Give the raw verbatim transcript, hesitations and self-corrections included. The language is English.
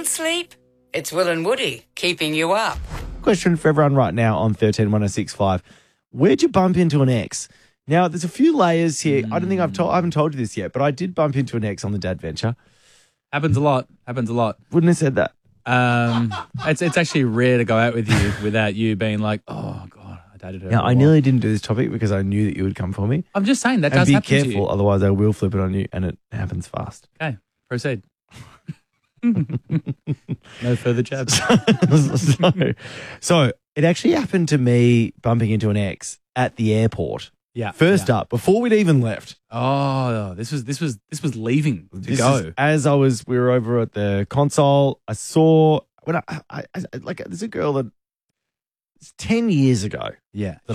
sleep? It's Will and Woody keeping you up. Question for everyone right now on thirteen one oh six five. Where'd you bump into an ex? Now, there's a few layers here. Mm. I don't think I've told, I haven't told you this yet, but I did bump into an ex on the Dad Venture. Happens a lot. Happens a lot. Wouldn't have said that. Um, it's it's actually rare to go out with you without you being like, oh, God, I dated her. Now, I nearly didn't do this topic because I knew that you would come for me. I'm just saying that and does be happen careful, to you. otherwise I will flip it on you, and it happens fast. Okay, proceed. No further jabs. so, so it actually happened to me bumping into an ex at the airport. Yeah. First yeah. up, before we'd even left. Oh, this was this was this was leaving to This go. is- as I was, we were over at the console. I saw when I, I, I like there's a girl that it's ten years ago. Yeah.